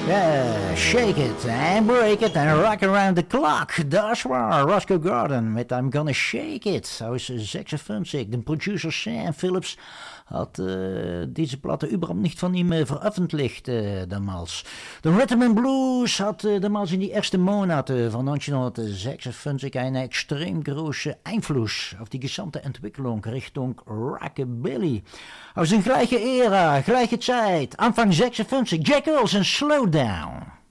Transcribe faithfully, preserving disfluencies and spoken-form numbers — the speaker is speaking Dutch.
Yeah, shake it and break it and rock around the clock. Dat is waar, Roscoe Garden met I'm Gonna Shake It uit zesenfünfzig. De producer Sam Phillips had uh, deze platen überhaupt niet van hem uh, veröffentlicht uh, damals. De Rhythm and Blues had uh, damals in die eerste Monaten van negenzesenfünfzig een extreem große Einfluss auf die gesamte Entwicklung Richtung Rockabilly. Aus een gleiche Ära, gleiche Zeit, Anfang zesenfünfzig, Jack Earls en Slow Down.